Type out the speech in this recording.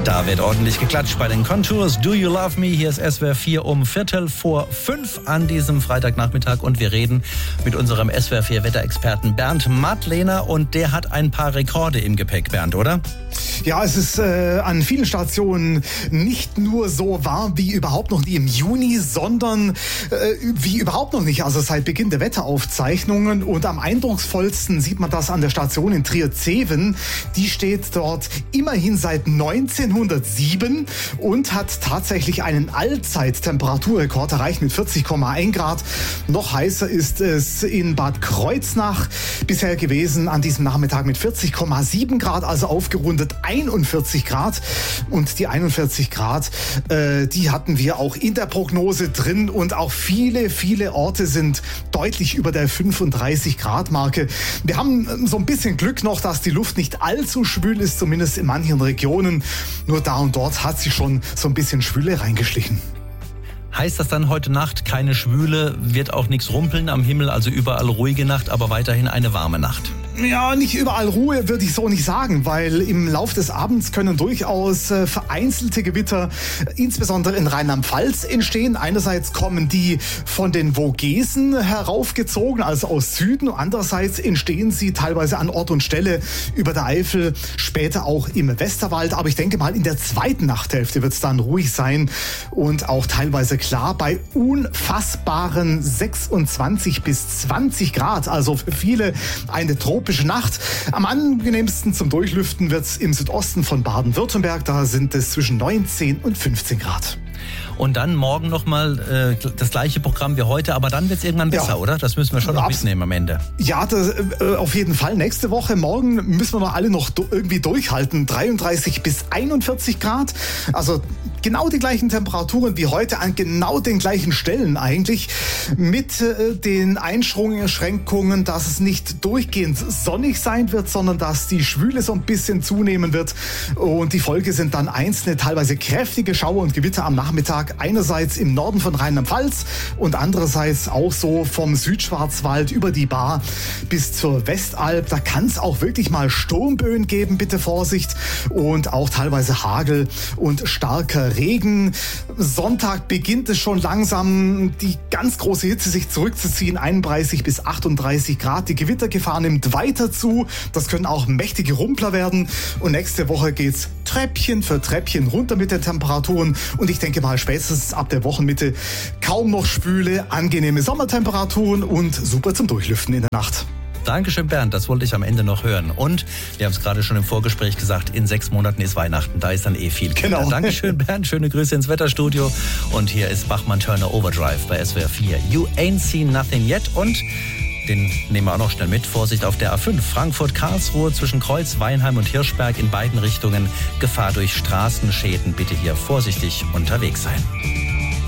Da wird ordentlich geklatscht bei den Contours. Do You Love Me? Hier ist SWR 4 um 4:45 an diesem Freitagnachmittag und wir reden mit unserem SWR 4 Wetterexperten Bernd Madlener und der hat ein paar Rekorde im Gepäck, Bernd, oder? Ja, es ist an vielen Stationen nicht nur so warm wie überhaupt noch nie im Juni, sondern wie überhaupt noch nicht, also seit Beginn der Wetteraufzeichnungen. Und am eindrucksvollsten sieht man das an der Station in Trier-Zeven. Die steht dort immerhin seit 1907 und hat tatsächlich einen Allzeittemperaturrekord erreicht mit 40,1 Grad. Noch heißer ist es in Bad Kreuznach bisher gewesen an diesem Nachmittag mit 40,7 Grad, also aufgerundet 41 Grad. Und die 41 Grad, die hatten wir auch in der Prognose drin und auch viele Orte sind deutlich über der 35 Grad Marke. Wir haben so ein bisschen Glück noch, dass die Luft nicht allzu schwül ist, zumindest in manchen Regionen. Nur da und dort hat sie schon so ein bisschen Schwüle reingeschlichen. Heißt das dann heute Nacht keine Schwüle, wird auch nichts rumpeln am Himmel, also überall ruhige Nacht, aber weiterhin eine warme Nacht? Ja, nicht überall Ruhe würde ich so nicht sagen, weil im Lauf des Abends können durchaus vereinzelte Gewitter, insbesondere in Rheinland-Pfalz, entstehen. Einerseits kommen die von den Vogesen heraufgezogen, also aus Süden. Andererseits entstehen sie teilweise an Ort und Stelle über der Eifel, später auch im Westerwald. Aber ich denke mal, in der zweiten Nachthälfte wird es dann ruhig sein und auch teilweise klar bei unfassbaren 26 bis 20 Grad. Also für viele eine tropische Nacht. Am angenehmsten zum Durchlüften wird es im Südosten von Baden-Württemberg. Da sind es zwischen 19 und 15 Grad. Und dann morgen nochmal das gleiche Programm wie heute, aber dann wird es irgendwann besser, oder? Das müssen wir schon noch mitnehmen am Ende. Ja, das, auf jeden Fall. Nächste Woche, morgen müssen wir noch alle noch irgendwie durchhalten. 33 bis 41 Grad. Also genau die gleichen Temperaturen wie heute an genau den gleichen Stellen eigentlich. Mit den Einschränkungen, dass es nicht durchgehend sonnig sein wird, sondern dass die Schwüle so ein bisschen zunehmen wird. Und die Folge sind dann einzelne, teilweise kräftige Schauer und Gewitter am Nachmittag. Einerseits im Norden von Rheinland-Pfalz und andererseits auch so vom Südschwarzwald über die Baar bis zur Westalb. Da kann es auch wirklich mal Sturmböen geben, bitte Vorsicht. Und auch teilweise Hagel und starker Regen. Sonntag beginnt es schon langsam, die ganz große Hitze sich zurückzuziehen. 31 bis 38 Grad. Die Gewittergefahr nimmt weiter zu. Das können auch mächtige Rumpler werden. Und nächste Woche geht's Treppchen für Treppchen runter mit den Temperaturen. Und ich denke mal, spätestens ab der Wochenmitte kaum noch schwüle, angenehme Sommertemperaturen und super zum Durchlüften in der Nacht. Dankeschön, Bernd, das wollte ich am Ende noch hören. Und wir haben es gerade schon im Vorgespräch gesagt, in 6 Monaten ist Weihnachten, da ist dann viel. Genau. Dankeschön, Bernd, schöne Grüße ins Wetterstudio. Und hier ist Bachmann-Turner Overdrive bei SWR 4. You ain't seen nothing yet. Und den nehmen wir auch noch schnell mit. Vorsicht auf der A5. Frankfurt-Karlsruhe zwischen Kreuz, Weinheim und Hirschberg in beiden Richtungen. Gefahr durch Straßenschäden. Bitte hier vorsichtig unterwegs sein.